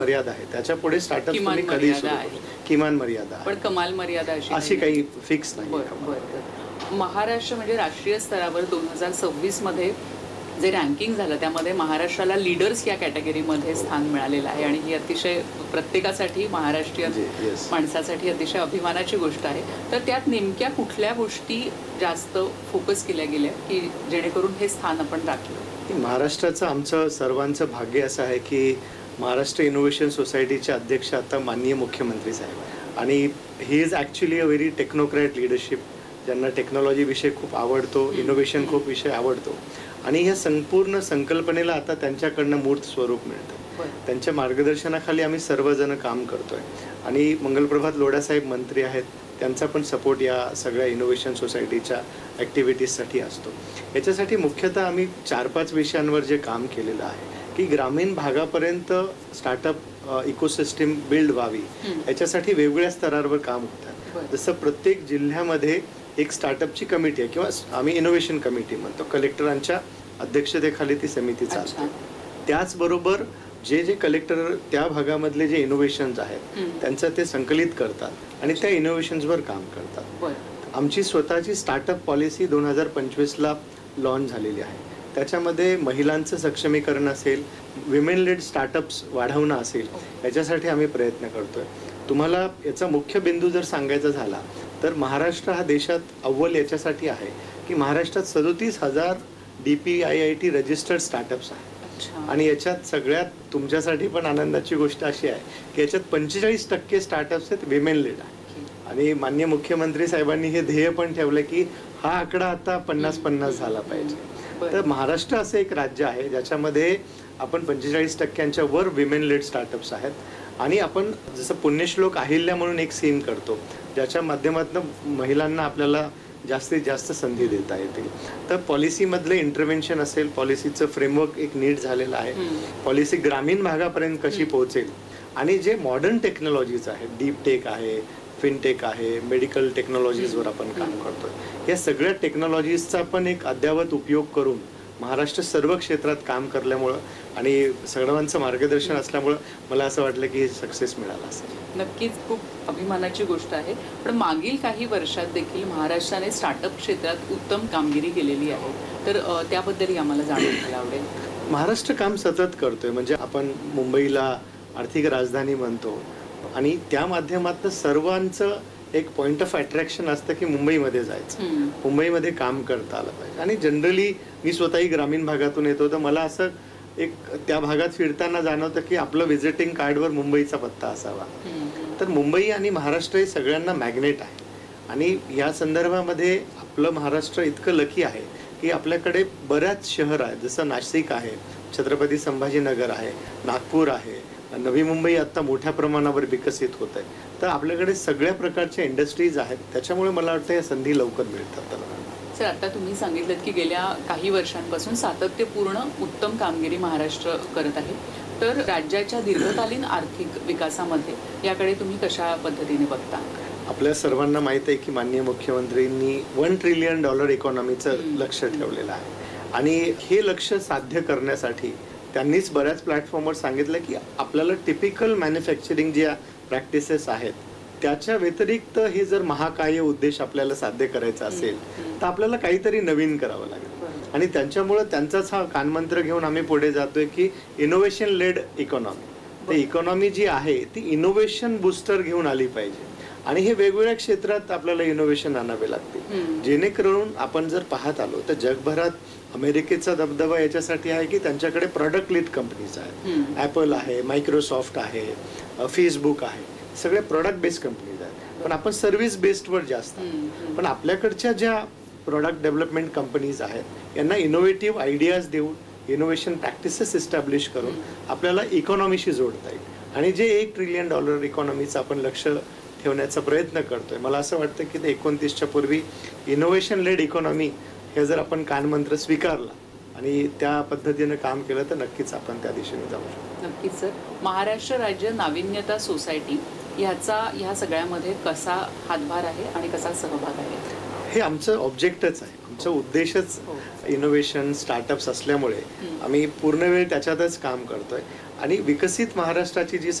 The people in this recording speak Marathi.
मर्यादा आहे, त्याच्या पुढे स्टार्टअप किमान तुम्ही कधी मर्यादा सुरू आहे. करू. किमान मर्यादा आहे. पण कमाल मर्यादा अशी काही फिक्स नाही. बरं बरं. महाराष्ट्र म्हणजे राष्ट्रीय स्तरावर 2026 मध्ये जे रँकिंग झालं त्यामध्ये महाराष्ट्राला लीडर्स या कॅटेगरीमध्ये स्थान मिळालेलं आहे आणि ही अतिशय प्रत्येकासाठी महाराष्ट्रीयन Yes. माणसासाठी अतिशय अभिमानाची गोष्ट आहे. तर त्यात नेमक्या कुठल्या गोष्टी जास्त फोकस केल्या गेल्या की जेणेकरून हे स्थान आपण राखलं? महाराष्ट्राचं आमचं सर्वांचं भाग्य असं आहे की महाराष्ट्र इनोव्हेशन सोसायटीचे अध्यक्ष आता माननीय मुख्यमंत्री साहेब, आणि he is actually a very technocrat leadership, ज्यांना टेक्नॉलॉजी विषय खूप आवडतो, इनोव्हेशन खूप विषय आवडतो, आणि ह्या संपूर्ण संकल्पनेला आता त्यांच्याकडनं मूर्त स्वरूप मिळतं. त्यांच्या मार्गदर्शनाखाली आम्ही सर्वजण काम करतोय आणि मंगलप्रभात लोढासाहेब मंत्री आहेत, त्यांचा पण सपोर्ट या सगळ्या इनोव्हेशन सोसायटीच्या ॲक्टिव्हिटीजसाठी असतो. याच्यासाठी मुख्यतः आम्ही 4-5 विषयांवर जे काम केलेलं आहे की ग्रामीण भागापर्यंत स्टार्टअप इकोसिस्टीम बिल्ड व्हावी, याच्यासाठी वेगवेगळ्या स्तरावर काम होतं. जसं प्रत्येक जिल्ह्यामध्ये एक स्टार्टअपची कमिटी आहे किंवा आम्ही इनोव्हेशन कमिटी म्हणतो, कलेक्टरांच्या अध्यक्षतेखाली ती समिती चालते. त्याचबरोबर जे जे कलेक्टर त्या भागामधले जे इनोव्हेशन्स आहेत त्यांचं ते संकलित करतात आणि त्या इनोव्हेशन्सवर काम करतात. आमची स्वतःची स्टार्टअप पॉलिसी 2025ला लॉन्च झालेली आहे. त्याच्यामध्ये महिलांचं सक्षमीकरण असेल, विमेन लेड स्टार्टअप्स वाढवणं असेल, याच्यासाठी आम्ही प्रयत्न करतोय. तुम्हाला याचा मुख्य बिंदू जर सांगायचा झाला तर महाराष्ट्र हा देशात अव्वल याच्यासाठी आहे की महाराष्ट्रात 37,000 DPIIT रजिस्टर्ड स्टार्टअप्स आहेत आणि याच्यात सगळ्यात तुमच्यासाठी पण आनंदाची गोष्ट अशी आहे की याच्यात 45% स्टार्टअप्स आहेत विमेन लेड आहे. आणि माननीय मुख्यमंत्री साहेबांनी हे ध्येय पण ठेवलं की हा आकडा आता 50-50 झाला पाहिजे. तर महाराष्ट्र असं एक राज्य आहे ज्याच्यामध्ये आपण 45%च्या वर विमेन लेड स्टार्टअप्स आहेत. आणि आपण जसं पुण्यश्लोक अहिल्या म्हणून एक सीन करतो ज्याच्या माध्यमातून महिलांना आपल्याला जास्तीत जास्त संधी देता येतील. तर पॉलिसीमधले इंटरव्हेन्शन असेल, पॉलिसीचं फ्रेमवर्क एक नीट झालेलं आहे, पॉलिसी ग्रामीण भागापर्यंत कशी पोहोचेल, आणि जे मॉडर्न टेक्नॉलॉजीज आहेत, डीप टेक आहे, फिनटेक आहे, मेडिकल टेक्नॉलॉजीजवर आपण काम करतोय, या सगळ्या टेक्नॉलॉजीजचा पण एक अद्यावत उपयोग करून महाराष्ट्र सर्व क्षेत्रात काम करल्यामुळं आणि सर्वांचं मार्गदर्शन असल्यामुळं मला असं वाटलं की हे सक्सेस मिळाला असेल. नक्कीच खूप अभिमानाची गोष्ट आहे. पण मागील काही वर्षात देखील महाराष्ट्राने स्टार्टअप क्षेत्रात उत्तम कामगिरी केलेली आहे, तर त्याबद्दलही आम्हाला जाणून घ्यायला आवडेल. महाराष्ट्र काम सतत करतोय, म्हणजे आपण मुंबईला आर्थिक राजधानी म्हणतो आणि त्या माध्यमातून सर्वांचं एक पॉइंट ऑफ अट्रॅक्शन असतं की मुंबईमध्ये जायचं, मुंबईमध्ये काम करता आलं पाहिजे. आणि जनरली मी स्वतःही ग्रामीण भागातून येतो, तर मला असं एक त्या भागात फिरताना जाणवतं की आपलं व्हिजिटिंग कार्डवर मुंबईचा पत्ता असावा. तर मुंबई आणि महाराष्ट्र हे सगळ्यांना मॅग्नेट आहे आणि या संदर्भामध्ये आपलं महाराष्ट्र इतकं लकी आहे की आपल्याकडे बऱ्याच शहर आहेत, जसं नाशिक आहे, छत्रपती संभाजीनगर आहे, नागपूर आहे, नवी मुंबई आता मोठ्या प्रमाणावर विकसित होत आहे. तर आपल्याकडे सगळ्या प्रकारच्या इंडस्ट्रीज आहेत, त्याच्यामुळे मला वाटतं या संधी लवकर मिळतात. सर, आता तुम्ही सांगितलं की गेल्या काही वर्षांपासून सातत्यपूर्ण उत्तम कामगिरी महाराष्ट्र करत आहे, तर राज्याच्या दीर्घकालीन आर्थिक विकासामध्ये याकडे तुम्ही कशा पद्धतीने बघता? आपल्या सर्वांना माहीत आहे की माननीय मुख्यमंत्र्यांनी $1 ट्रिलियन इकॉनॉमीचं लक्ष ठेवलेलं आहे आणि हे लक्ष साध्य करण्यासाठी त्यांनीच बऱ्याच प्लॅटफॉर्मवर सांगितलं की आपल्याला टिपिकल मॅन्युफॅक्चरिंग ज्या प्रॅक्टिसेस आहेत त्याच्या व्यतिरिक्त हे जर महाकाय उद्देश आपल्याला साध्य करायचा असेल तर आपल्याला काहीतरी नवीन करावं लागेल. आणि त्यांच्यामुळं त्यांचाच हा कानमंत्र घेऊन आम्ही पुढे जातोय की इनोव्हेशन लेड इकॉनॉमी. तर इकॉनॉमी जी आहे ती इनोव्हेशन बुस्टर घेऊन आली पाहिजे आणि हे वेगवेगळ्या क्षेत्रात आपल्याला इनोव्हेशन आणावे लागते, जेणेकरून आपण जर पाहत आलो तर जगभरात अमेरिकेचा दबदबा याच्यासाठी आहे की त्यांच्याकडे प्रॉडक्ट लीड कंपनीज आहेत. ॲपल आहे, मायक्रोसॉफ्ट आहे, फेसबुक आहे, सगळे प्रॉडक्ट बेस्ड कंपनीज आहेत. पण आपण सर्व्हिस बेस्डवर जास्त आहे. पण आपल्याकडच्या ज्या प्रॉडक्ट डेव्हलपमेंट कंपनीज आहेत यांना इनोव्हेटिव्ह आयडियाज देऊन, इनोव्हेशन प्रॅक्टिसेस इस्टॅब्लिश करून आपल्याला इकॉनॉमीशी जोडता येईल आणि जे $1 ट्रिलियन इकॉनॉमीचं आपण लक्ष ठेवण्याचा प्रयत्न करतोय. मला असं वाटतं की ते 29च्या पूर्वी इनोव्हेशन लेड इकॉनॉमी हे जर आपण कानमंत्र स्वीकारला आणि त्या पद्धतीनं काम केलं तर नक्कीच आपण त्या दिशेने जाऊ शकतो. नक्कीच सर. महाराष्ट्र राज्य नाविन्यता सोसायटी ह्या सगळ्यामध्ये कसा हातभार आहे आणि कसा सहभाग आहे? हे आमचं ऑब्जेक्टच आहे, आमचा उद्देशच इनोव्हेशन स्टार्टअप्स असल्यामुळे आम्ही पूर्ण वेळ त्याच्यातच काम करतोय आणि विकसित महाराष्ट्राची जी